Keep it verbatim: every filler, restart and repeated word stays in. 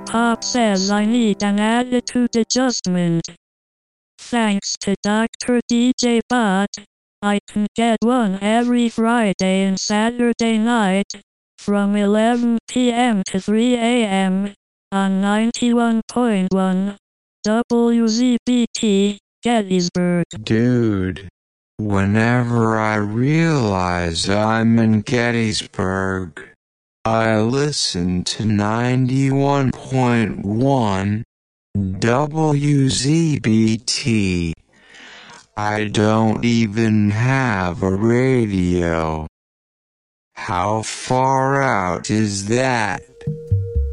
Pop says I need an attitude adjustment. Thanks to Doctor D J Bot, I can get one every Friday and Saturday night, from eleven p m to three a m, on ninety-one point one W Z B T, Gettysburg. Dude, whenever I realize I'm in Gettysburg, I listen to ninety-one point one W Z B T. I don't even have a radio. How far out is that?